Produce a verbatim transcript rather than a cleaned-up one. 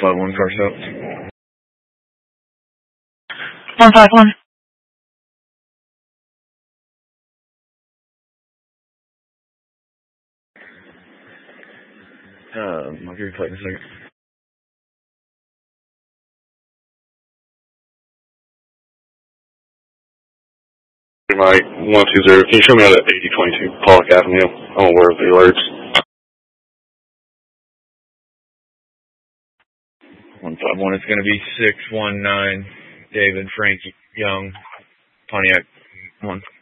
five one, car south. one five one. Um, I'll give you a plate in a second. Mike, one two zero. Can you show me out at eighty twenty-two Pollock Avenue? I'm aware of the alerts. one five one, it's going to be six one nine, David Frank Young, Pontiac one.